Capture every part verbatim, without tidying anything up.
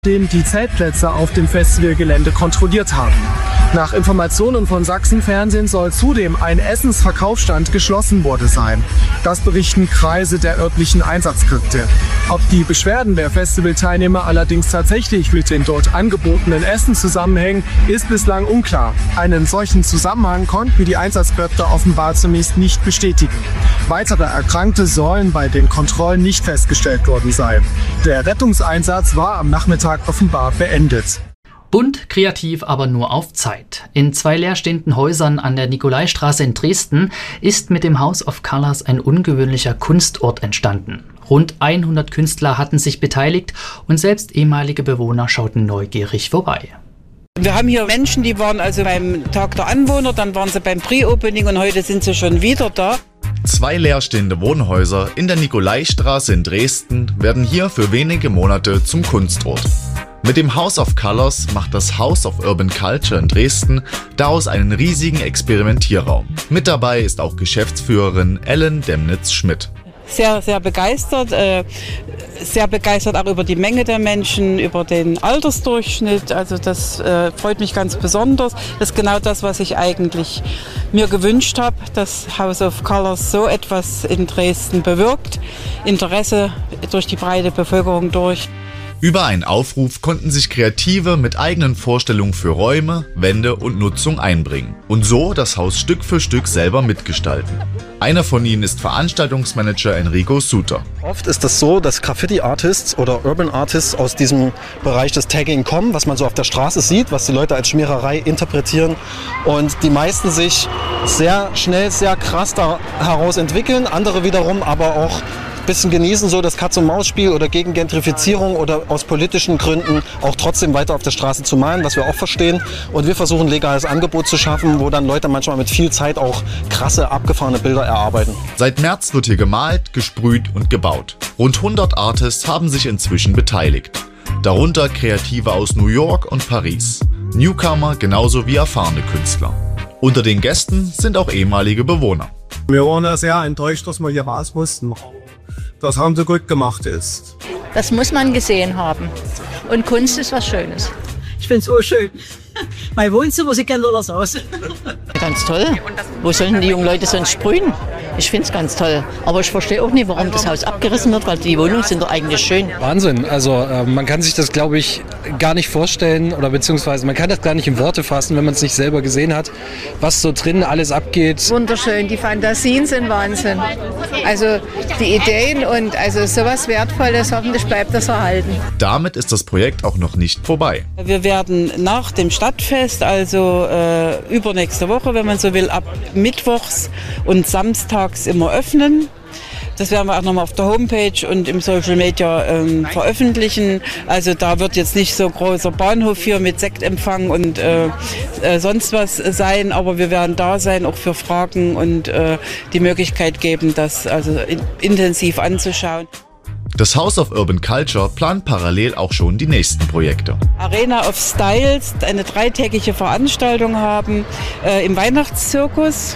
dem die Zeltplätze auf dem Festivalgelände kontrolliert haben. Nach Informationen von Sachsen-Fernsehen soll zudem ein Essensverkaufsstand geschlossen worden sein. Das berichten Kreise der örtlichen Einsatzkräfte. Ob die Beschwerden der Festivalteilnehmer allerdings tatsächlich mit den dort angebotenen Essen zusammenhängen, ist bislang unklar. Einen solchen Zusammenhang konnten die Einsatzkräfte offenbar zunächst nicht bestätigen. Weitere Erkrankte sollen bei den Kontrollen nicht festgestellt worden sein. Der Rettungseinsatz war am Nachmittag offenbar beendet. Bunt, kreativ, aber nur auf Zeit. In zwei leerstehenden Häusern an der Nikolaistraße in Dresden ist mit dem House of Colors ein ungewöhnlicher Kunstort entstanden. Rund hundert Künstler hatten sich beteiligt und selbst ehemalige Bewohner schauten neugierig vorbei. Wir haben hier Menschen, die waren also beim Tag der Anwohner, dann waren sie beim Pre-Opening und heute sind sie schon wieder da. Zwei leerstehende Wohnhäuser in der Nikolaistraße in Dresden werden hier für wenige Monate zum Kunstort. Mit dem House of Colors macht das House of Urban Culture in Dresden daraus einen riesigen Experimentierraum. Mit dabei ist auch Geschäftsführerin Ellen Demnitz-Schmidt. Sehr, sehr begeistert, äh, sehr begeistert auch über die Menge der Menschen, über den Altersdurchschnitt. Also das äh, freut mich ganz besonders. Das ist genau das, was ich eigentlich mir gewünscht habe, dass House of Colors so etwas in Dresden bewirkt. Interesse durch die breite Bevölkerung durch. Über einen Aufruf konnten sich Kreative mit eigenen Vorstellungen für Räume, Wände und Nutzung einbringen und so das Haus Stück für Stück selber mitgestalten. Einer von ihnen ist Veranstaltungsmanager Enrico Suter. Oft ist es so, dass Graffiti-Artists oder Urban Artists aus diesem Bereich des Tagging kommen, was man so auf der Straße sieht, was die Leute als Schmiererei interpretieren und die meisten sich sehr schnell, sehr krass da heraus entwickeln, andere wiederum aber auch ein bisschen genießen, so das Katz-und-Maus-Spiel oder gegen Gentrifizierung oder aus politischen Gründen auch trotzdem weiter auf der Straße zu malen, was wir auch verstehen. Und wir versuchen, ein legales Angebot zu schaffen, wo dann Leute manchmal mit viel Zeit auch krasse, abgefahrene Bilder erarbeiten. Seit März wird hier gemalt, gesprüht und gebaut. Rund hundert Artists haben sich inzwischen beteiligt. Darunter Kreative aus New York und Paris. Newcomer genauso wie erfahrene Künstler. Unter den Gästen sind auch ehemalige Bewohner. Wir waren ja sehr enttäuscht, dass wir hier raus mussten. Das haben sie gut gemacht ist. Das muss man gesehen haben. Und Kunst ist was Schönes. Ich finde es so schön. Mein Wohnzimmer sieht ganz anders aus. Ganz toll. Wo sollen die jungen Leute sonst sprühen? Ich finde es ganz toll. Aber ich verstehe auch nicht, warum das Haus abgerissen wird, weil die Wohnungen sind doch eigentlich schön. Wahnsinn. Also äh, man kann sich das, glaube ich, gar nicht vorstellen oder beziehungsweise man kann das gar nicht in Worte fassen, wenn man es nicht selber gesehen hat, was so drin alles abgeht. Wunderschön. Die Fantasien sind Wahnsinn. Also die Ideen und also sowas Wertvolles, hoffentlich bleibt das erhalten. Damit ist das Projekt auch noch nicht vorbei. Wir werden nach dem Stadtfest, also äh, übernächste Woche, wenn man so will, ab Mittwochs und Samstags immer öffnen. Das werden wir auch nochmal auf der Homepage und im Social Media ähm, veröffentlichen. Also da wird jetzt nicht so großer Bahnhof hier mit Sektempfang und äh, äh, sonst was sein, aber wir werden da sein, auch für Fragen und äh, die Möglichkeit geben, das also in, intensiv anzuschauen. Das House of Urban Culture plant parallel auch schon die nächsten Projekte. Arena of Styles, eine dreitägige Veranstaltung haben äh, im Weihnachtszirkus.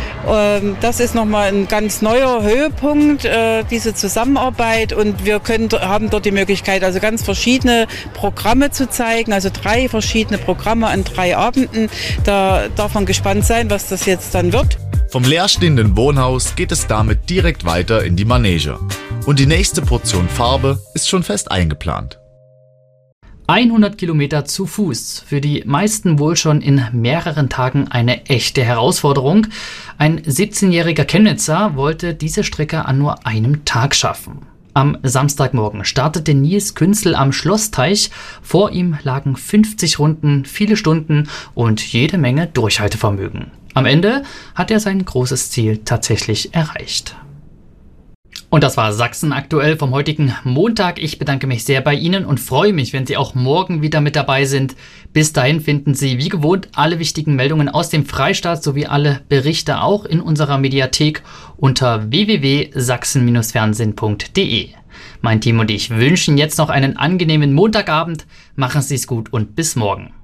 Ähm, das ist nochmal ein ganz neuer Höhepunkt, äh, diese Zusammenarbeit. Und wir können, haben dort die Möglichkeit, also ganz verschiedene Programme zu zeigen, also drei verschiedene Programme an drei Abenden. Da darf man gespannt sein, was das jetzt dann wird. Vom leerstehenden Wohnhaus geht es damit direkt weiter in die Manege. Und die nächste Portion Farbe ist schon fest eingeplant. hundert Kilometer zu Fuß. Für die meisten wohl schon in mehreren Tagen eine echte Herausforderung. Ein siebzehnjähriger Chemnitzer wollte diese Strecke an nur einem Tag schaffen. Am Samstagmorgen startete Nils Künzel am Schlossteich. Vor ihm lagen fünfzig Runden, viele Stunden und jede Menge Durchhaltevermögen. Am Ende hat er sein großes Ziel tatsächlich erreicht. Und das war Sachsen aktuell vom heutigen Montag. Ich bedanke mich sehr bei Ihnen und freue mich, wenn Sie auch morgen wieder mit dabei sind. Bis dahin finden Sie wie gewohnt alle wichtigen Meldungen aus dem Freistaat sowie alle Berichte auch in unserer Mediathek unter w w w punkt sachsen Bindestrich fernsehen punkt d e. Mein Team und ich wünschen jetzt noch einen angenehmen Montagabend. Machen Sie es gut und bis morgen.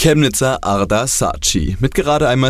Chemnitzer Arda Saci mit gerade einmal